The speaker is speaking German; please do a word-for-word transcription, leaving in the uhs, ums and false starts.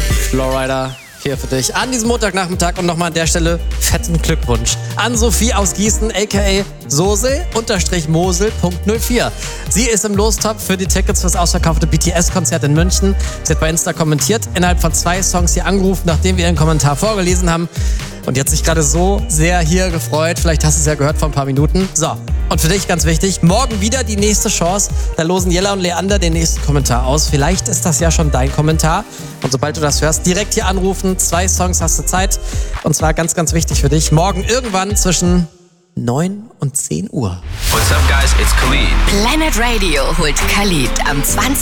Flowrider hier für dich an diesem Montagnachmittag und nochmal an der Stelle fetten Glückwunsch an Sophie aus Gießen, aka Sosel-Mosel Punkt null vier. Sie ist im Lostopf für die Tickets fürs ausverkaufte B T S-Konzert in München. Sie hat bei Insta kommentiert, innerhalb von zwei Songs hier angerufen, nachdem wir ihren Kommentar vorgelesen haben. Und die hat sich gerade so sehr hier gefreut. Vielleicht hast du es ja gehört vor ein paar Minuten. So, und für dich ganz wichtig, morgen wieder die nächste Chance. Da losen Jella und Leander den nächsten Kommentar aus. Vielleicht ist das ja schon dein Kommentar. Und sobald du das hörst, direkt hier anrufen. Zwei Songs hast du Zeit. Und zwar ganz, ganz wichtig für dich. Morgen irgendwann zwischen neun und zehn Uhr. What's up, guys? It's Khalid. Planet Radio holt Khalid am zwanzigsten